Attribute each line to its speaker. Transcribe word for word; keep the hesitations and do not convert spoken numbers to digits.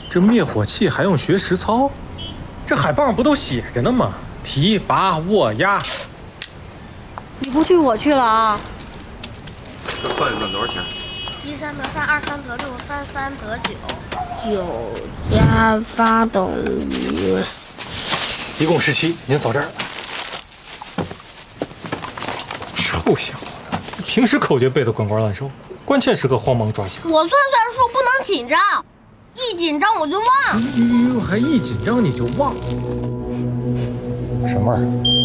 Speaker 1: 这灭火器还用学实操？
Speaker 2: 这海报上不都写着呢吗？提拔握压。
Speaker 3: 你不去我去了啊！
Speaker 4: 这算一算多少钱？
Speaker 5: 一三得三，二三得六，三三得九，
Speaker 6: 九加八等于
Speaker 2: 一共十七。您扫这儿。臭小子，平时口诀背得滚瓜烂熟，关键时刻慌忙抓瞎。
Speaker 5: 我算算数不能紧张，一紧张我就忘。
Speaker 1: 哟，还一紧张你就忘？
Speaker 2: 什么味儿？